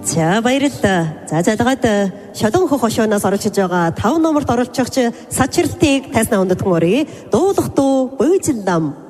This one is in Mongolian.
За баярлалаа. За далгаад шалон хөх хошоонаас оролцож байгаа 5 номерт оролцогч сачралтыг тайснаа өндөдгөн өрий. Дуулах дуу буйжил нам